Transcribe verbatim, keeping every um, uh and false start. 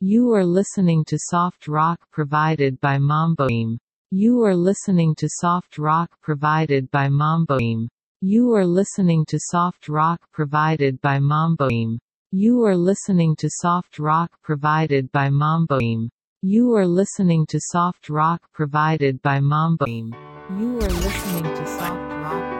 You are listening to soft rock provided by Mamboim. You are listening to soft rock provided by Mamboim. You are listening to soft rock provided by Mamboim. You are listening to soft rock provided by Mamboim. You are listening to soft rock provided by Mamboim. You are listening to soft rock